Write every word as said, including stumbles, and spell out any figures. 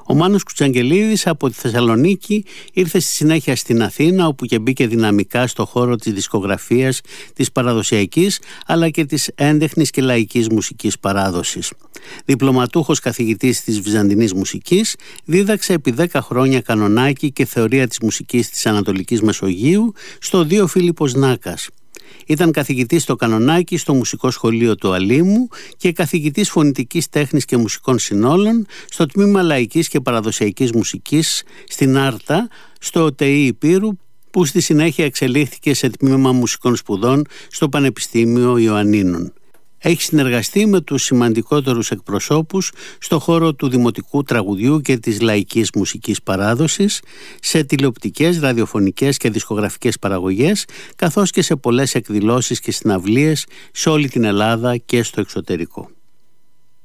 Ο Μάνος Κουτσαγγελίδης από τη Θεσσαλονίκη ήρθε στη συνέχεια στην Αθήνα, όπου και μπήκε δυναμικά στο χώρο της δισκογραφίας, της παραδοσιακής αλλά και της έντεχνης και λαϊκής μουσικής παράδοσης. Διπλωματούχος καθηγητής της βυζαντινής μουσικής, δίδαξε επί δέκα χρόνια κανονάκι και θεωρία της μουσικής της Ανατολικής Μεσογείου στο Οδείο Φίλιππος Νάκας. Ήταν καθηγητής στο κανονάκι στο Μουσικό Σχολείο του Αλήμου και καθηγητής φωνητικής τέχνης και μουσικών συνόλων στο Τμήμα Λαϊκής και Παραδοσιακής Μουσικής στην Άρτα, στο ΤΕΙ Υπήρου, που στη συνέχεια εξελίχθηκε σε Τμήμα Μουσικών Σπουδών στο Πανεπιστήμιο Ιωαννίνων. Έχει συνεργαστεί με τους σημαντικότερους εκπροσώπους στο χώρο του δημοτικού τραγουδιού και της λαϊκής μουσικής παράδοσης, σε τηλεοπτικές, ραδιοφωνικές και δισκογραφικές παραγωγές, καθώς και σε πολλές εκδηλώσεις και συναυλίες σε όλη την Ελλάδα και στο εξωτερικό.